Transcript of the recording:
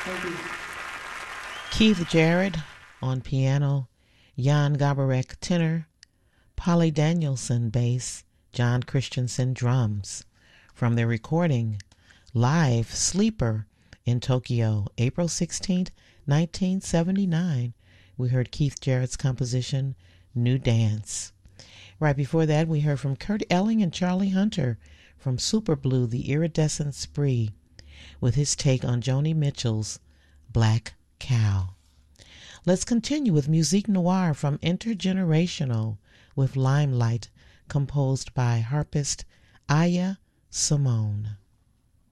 Keith Jarrett on piano, Jan Gabarek tenor, Polly Danielson bass, John Christensen drums. From their recording, Live Sleeper in Tokyo, April 16, 1979, we heard Keith Jarrett's composition, New Dance. Right before that, we heard from Kurt Elling and Charlie Hunter from Super Blue, The Iridescent Spree, with his take on Joni Mitchell's Black Cow. Let's continue with Musique Noire from Intergenerational with Limelight, composed by harpist Aya Simone.